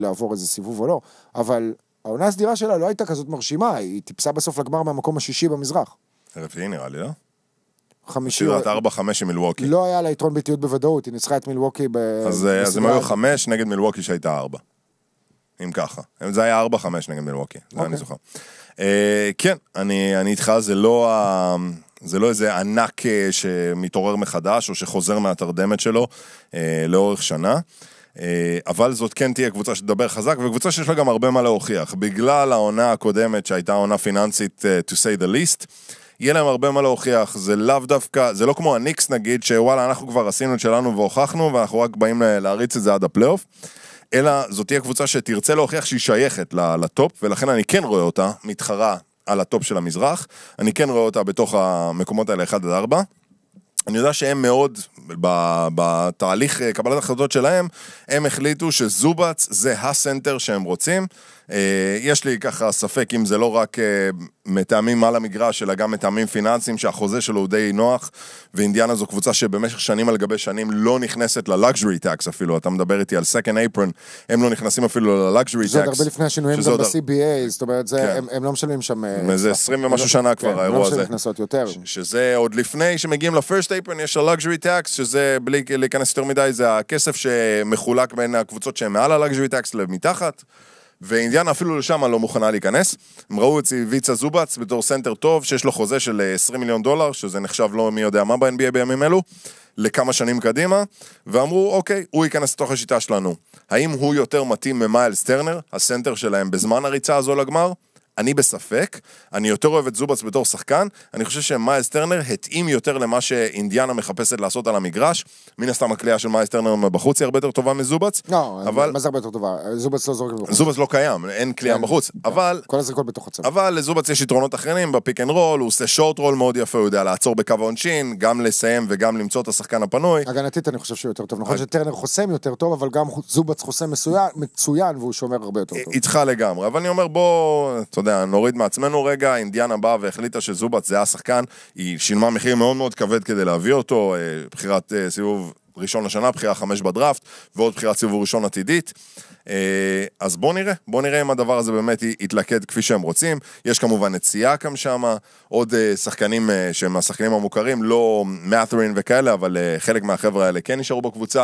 לעבור איזה סיבוב או לא, אבל העונה הסדירה שלה לא הייתה כזאת מרשימה, היא טיפסה בסוף לגמר מהמקום השישי במזרח. רביעי נראה לי, לא? חמישי... סדרת 4-5 עם מילווקי. לא היה לה יתרון ביתיות בוודאות, היא ניצחה את מילווקי אז הם היו 5 נגד מילווקי שהייתה 4. אם ככה. זה היה 4-5 נגד מילווקי, זה אני זוכר. כן, אני איתך, זה לא איזה ענק שמתעורר מחדש, או שחוזר מהתרדמת שלו לאורך שנה, אבל זאת כן תהיה קבוצה שתדבר חזק, וקבוצה שיש לה גם הרבה מה להוכיח. בגלל העונה הקודמת, שהייתה עונה פיננסית, to say the least, יהיה להם הרבה מה להוכיח. זה לאו דווקא, זה לא כמו הניקס נגיד, שוואלה, אנחנו כבר עשינו את שלנו והוכחנו, ואנחנו רק באים להריץ את זה עד הפלייאוף, אלא זאת תהיה קבוצה שתרצה להוכיח שהיא שייכת לטופ, ולכן אני כן רואה אותה מתחרה על הטופ של המזרח, אני כן רואה אותה בתוך המקומות האלה 1-4, אני יודע שהם מאוד, בתהליך קבלת החלטות שלהם, הם החליטו שזובץ זה הסנטר שהם רוצים, יש לי ככה ספק אם זה לא רק מטעמים על המגרש, אלא גם מטעמים פיננסיים שהחוזה שלו הוא די נוח, ואינדיאנה זו קבוצה שבמשך שנים על גבי שנים לא נכנסת ללאקז'רי טקס אפילו, אתה מדבר איתי על סקנד אייפרון, הם לא נכנסים אפילו ללאקז'רי טקס. זה עוד הרבה לפני השינויים גם ב-CBA, זאת אומרת, הם לא משלמים שם... זה 20 ומשהו שנה כבר האירוע הזה. שזה עוד לפני שמגיעים לפרסט אייפרון, יש הלאקז'רי טקס, שזה בלי להיכנס יותר מדי, זה הכסף שמחולק בין הקבוצות שהן מעל הלאקז'רי טקס למתחת, ואינדיאנה אפילו לשם לא מוכנה להיכנס. הם ראו את ויצה זובץ בתור סנטר טוב, שיש לו חוזה של $20 מיליון, שזה נחשב לא מי יודע מה ב-NBA בימים אלו, לכמה שנים קדימה, ואמרו, אוקיי, הוא ייכנס לתוך השיטה שלנו. האם הוא יותר מתאים ממיילס טרנר, הסנטר שלהם בזמן הריצה הזו לגמר? אני בספק, אני יותר אוהב את זובץ בתור שחקן, אני חושב שמיילס טרנר התאים יותר למה שאינדיאנה מחפשת לעשות על המגרש, מן הסתם הקליעה של מיילס טרנר בחוץ היא הרבה יותר טובה מזובץ. לא, מה זה הרבה יותר טובה? זובץ לא זורק בחוץ. זובץ לא קיים, אין קליעה בחוץ, אבל... כל הזריקות בתוך הצבא. אבל לזובץ יש יתרונות אחרים, בפיק אנד רול, הוא עושה שורט רול מאוד יפה, הוא יודע לעצור בקו העונשין, גם לסיים וגם למצוא את השחקן הפנוי. הגנתית אני חושב שהוא יותר טוב. נכון שטרנר חוסם יותר טוב, אבל גם זובץ חוסם מצוין, והוא שומר הרבה יותר טוב. איתך לגמרי, אבל אני אומר בוא, אתה יודע, נוריד מעצמנו רגע, אינדיאנה באה והחליטה שזובץ זה השחקן, היא שילמה מחיר מאוד מאוד כבד כדי להביא אותו, בחירת סיבוב ראשון לשנה, בחירה 5 בדראפט, ועוד בחירת סיבוב ראשון עתידית. אז בוא נראה אם הדבר הזה באמת יתלכד כפי שהם רוצים. יש כמובן את סייקם שם, עוד שחקנים שהם השחקנים המוכרים, לא מאת'רין וכאלה, אבל חלק מהחבר'ה האלה כן נשארו בקבוצה.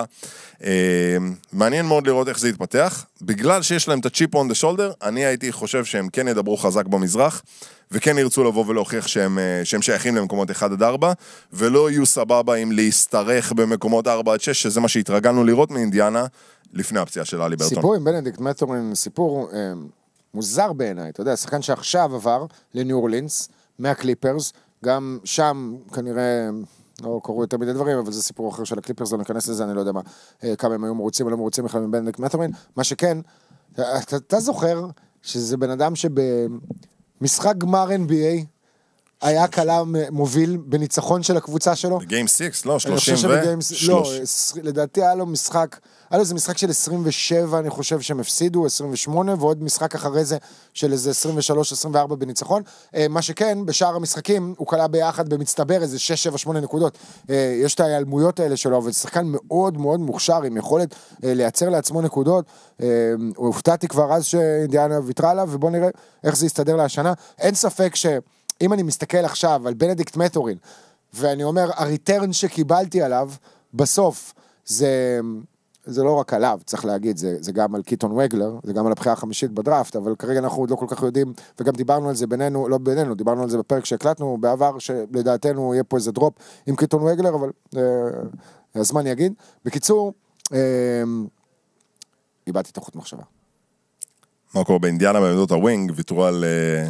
מעניין מאוד לראות איך זה יתפתח. בגלל שיש להם את הצ'יפ on the shoulder, אני הייתי חושב שהם כן ידברו חזק במזרח, וכן ירצו לבוא ולהוכיח שהם שייכים למקומות 1-4, ולא יהיו סבבה אם להסתרך במקומות 4-6, שזה מה שהתרגלנו לראות מאינדיאנה, לפני הפציעה של אלי ברטון. סיפור עם בנדיקט מת'ורין, סיפור מוזר בעיניי, אתה יודע, שחקן שעכשיו עבר לניו אורלינס, מהקליפרס, גם שם כנראה, לא קוראו יותר מדי דברים, אבל זה סיפור אחר של הקליפרס, לא ניכנס לזה, אני לא יודע מה, כמה הם היו מרוצים או לא מרוצים בכלל מבנדיקט מת'ורין, מה שכן, אתה זוכר שזה בן אדם שבמשחק גמר NBA, היה קלה מוביל בניצחון של הקבוצה שלו. בגיים 6, לא, 30 לא, לדעתי היה לו משחק, היה לו איזה משחק של 27, אני חושב שהם הפסידו, 28, ועוד משחק אחרי זה של איזה 23-24 בניצחון. מה שכן, בשאר המשחקים, הוא קלה ביחד במצטבר איזה 6-7-8 נקודות. יש את ההיעלמויות האלה שלו, אבל שחקן מאוד מאוד מוכשר, עם יכולת לייצר לעצמו נקודות. הופתעתי כבר אז שאינדיאנה ויתרה עליו, ובוא נראה איך זה יסתדר להשנה. אין ספק אם אני מסתכל עכשיו על בנדיקט מת'ורין, ואני אומר, הריטרן שקיבלתי עליו, בסוף, זה לא רק עליו, צריך להגיד, זה גם על קיטון וגלר, זה גם על הבחירה החמישית בדראפט, אבל כרגע אנחנו עוד לא כל כך יודעים, וגם דיברנו על זה בינינו, לא בינינו, דיברנו על זה בפרק שהקלטנו בעבר, שלדעתנו יהיה פה איזה דרופ עם קיטון וגלר, אבל הזמן יגיד. בקיצור, איבדתי את החוט מחשבה. מה קורה באינדיאנה בעמדות הווינג, ויתרו על...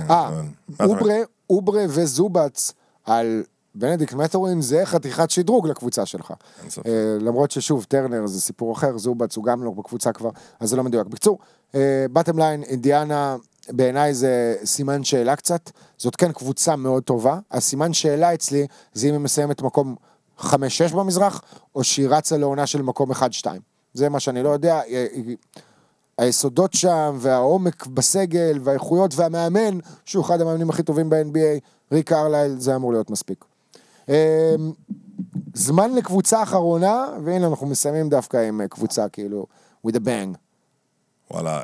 אוברה וזובץ על בנדיקט מת'ורין, זה חתיכת שדרוג לקבוצה שלך. למרות ששוב, טרנר זה סיפור אחר, זובץ הוא גם לא בקבוצה כבר, אז זה לא מדויק. בקצור, בטם ליין, אינדיאנה, בעיניי זה סימן שאלה קצת, זאת כן קבוצה מאוד טובה, הסימן שאלה אצלי, זה אם היא מסיימת מקום 5-6 במזרח, או שהיא רצה לעונה של מקום 1-2. זה מה שאני לא יודע, היסודות שם, והעומק בסגל, והאיכויות, והמאמן, שהוא אחד המאמנים הכי טובים ב-NBA, ריק ארלייל, זה אמור להיות מספיק. זמן לקבוצה אחרונה, והנה אנחנו מסיימים דווקא עם קבוצה, כאילו, with a bang. וואלה,